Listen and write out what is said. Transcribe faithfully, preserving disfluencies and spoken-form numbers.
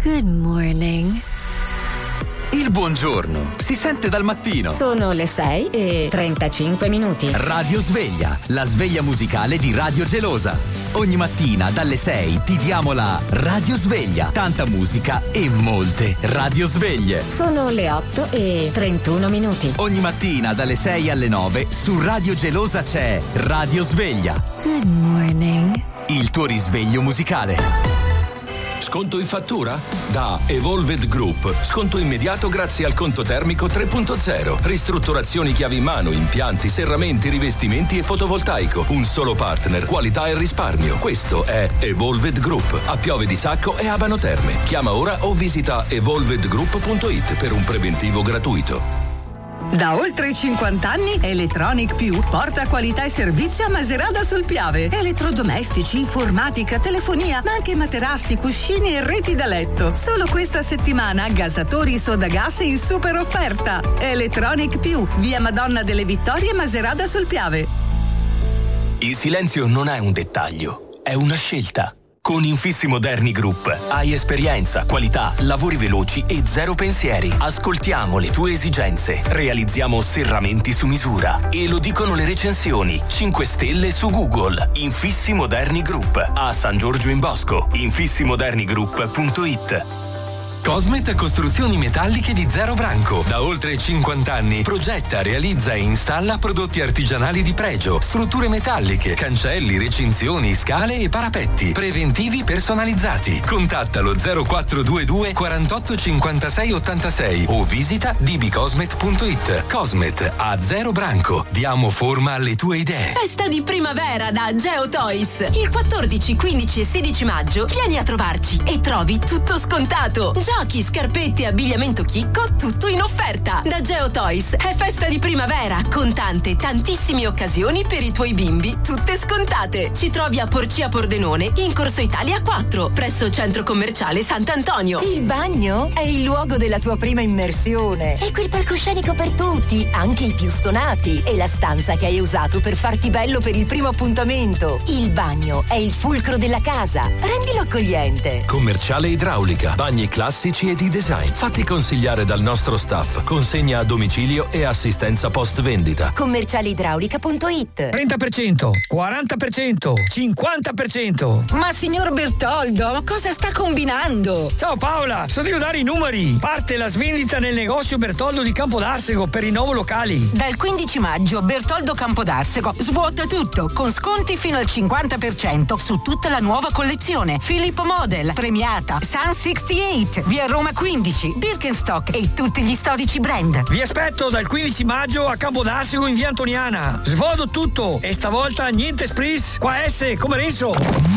Good morning. Il buongiorno si sente dal mattino. Sono le sei e trentacinque minuti. Radio Sveglia, la sveglia musicale di Radio Gelosa. Ogni mattina dalle sei ti diamo la Radio Sveglia. Tanta musica e molte radio sveglie. Sono le otto e trentuno minuti. Ogni mattina dalle sei alle nove su Radio Gelosa c'è Radio Sveglia. Good morning. Il tuo risveglio musicale. Sconto in fattura? Da Evolved Group. Sconto immediato grazie al conto termico tre punto zero. Ristrutturazioni chiavi in mano, impianti, serramenti, rivestimenti e fotovoltaico. Un solo partner, qualità e risparmio. Questo è Evolved Group. A Piove di Sacco e Abano Terme. Chiama ora o visita evolved group punto it per un preventivo gratuito. Da oltre cinquanta anni Electronic Più porta qualità e servizio a Maserada sul Piave. Elettrodomestici, informatica, telefonia, ma anche materassi, cuscini e reti da letto. Solo questa settimana gasatori soda gas in super offerta. Electronic Più, via Madonna delle Vittorie, Maserada sul Piave. Il silenzio non è un dettaglio, è una scelta. Con Infissi Moderni Group hai esperienza, qualità, lavori veloci e zero pensieri. Ascoltiamo le tue esigenze, realizziamo serramenti su misura e lo dicono le recensioni. cinque stelle su Google. Infissi Moderni Group a San Giorgio in Bosco. infissi moderni group punto it. Cosmet Costruzioni Metalliche di Zero Branco. Da oltre cinquanta anni progetta, realizza e installa prodotti artigianali di pregio, strutture metalliche, cancelli, recinzioni, scale e parapetti, preventivi personalizzati. Contattalo zero quattro due due quarantotto cinquantasei ottantasei o visita d b cosmet punto it. Cosmet a Zero Branco. Diamo forma alle tue idee. Festa di primavera da Geotoys. Il quattordici, quindici e sedici maggio vieni a trovarci e trovi tutto scontato. Giochi, scarpetti e abbigliamento chicco, tutto in offerta. Da Geotoys è festa di primavera con tante, tantissime occasioni per i tuoi bimbi, tutte scontate. Ci trovi a Porcia Pordenone in Corso Italia quattro, presso Centro Commerciale Sant'Antonio. Il bagno è il luogo della tua prima immersione. E quel palcoscenico per tutti, anche i più stonati. E la stanza che hai usato per farti bello per il primo appuntamento. Il bagno è il fulcro della casa. Rendilo accogliente. Commerciale Idraulica, bagni classici e di design. Fatti consigliare dal nostro staff. Consegna a domicilio e assistenza post vendita. commerciale idraulica punto it. trenta per cento, quaranta per cento, cinquanta per cento. Ma signor Bertoldo, cosa sta combinando? Ciao Paola, sono io a dare i numeri. Parte la svendita nel negozio Bertoldo di Campodarsego per i nuovi locali. Dal quindici maggio Bertoldo Campodarsego svuota tutto con sconti fino al cinquanta per cento su tutta la nuova collezione. Filippo Model, Premiata, Sun sessantotto, via Roma quindici, Birkenstock e tutti gli storici brand. Vi aspetto dal quindici maggio a Campodarsego in via Antoniana. Svodo tutto e stavolta niente spritz, qua S come Renzo.